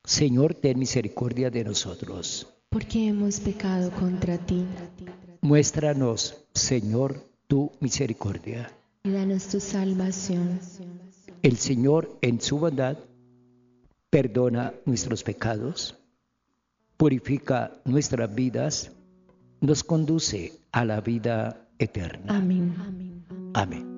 Señor, ten misericordia de nosotros. porque hemos pecado contra ti. Muéstranos, Señor, tu misericordia. Y danos tu salvación. El Señor, en su bondad, perdona nuestros pecados, purifica nuestras vidas, nos conduce a la vida eterna. Amén. Amén.